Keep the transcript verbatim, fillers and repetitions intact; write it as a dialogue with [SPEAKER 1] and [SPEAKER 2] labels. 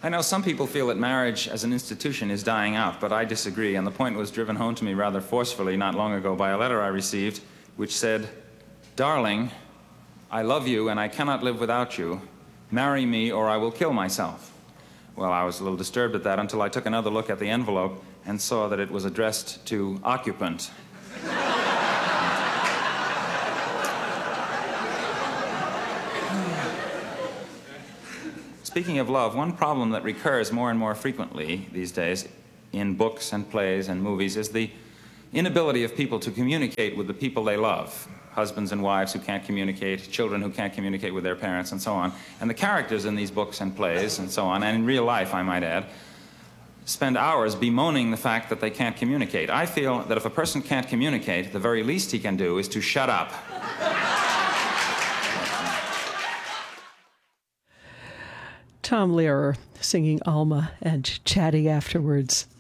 [SPEAKER 1] I know some people feel that marriage as an institution is dying out, but I disagree, and the point was driven home to me rather forcefully not long ago by a letter I received, which said, "Darling, I love you and I cannot live without you. Marry me or I will kill myself." Well, I was a little disturbed at that until I took another look at the envelope and saw that it was addressed to occupant. Speaking of love, one problem that recurs more and more frequently these days in books and plays and movies is the inability of people to communicate with the people they love. Husbands and wives who can't communicate, children who can't communicate with their parents, and so on. And the characters in these books and plays and so on, and in real life, I might add, spend hours bemoaning the fact that they can't communicate. I feel that if a person can't communicate, the very least he can do is to shut up.
[SPEAKER 2] Tom Lehrer singing Alma and chatting afterwards.